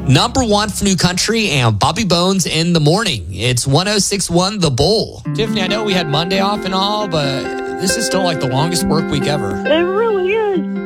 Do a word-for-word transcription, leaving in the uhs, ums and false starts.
Number one for New Country and Bobby Bones in the morning. It's one oh six point one The Bull. Tiffany, I know we had Monday off and all, but this is still like the longest work week ever. It really is.